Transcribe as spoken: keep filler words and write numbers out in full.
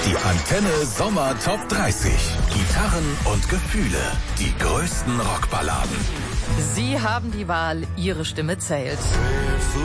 Die Antenne Sommer Top dreißig. Gitarren und Gefühle. Die größten Rockballaden. Sie haben die Wahl, Ihre Stimme zählt.